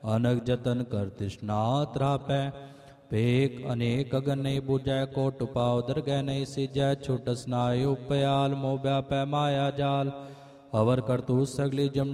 अनग जतन कर तृष्णा त्रापै। पेक अनेक अगन नहीं बुझै, कोट उपाव दरगह नहीं सिजै। छुट स्नायु उपयाल मोह व्यापै माया जाल, अवर करतूत सगली जम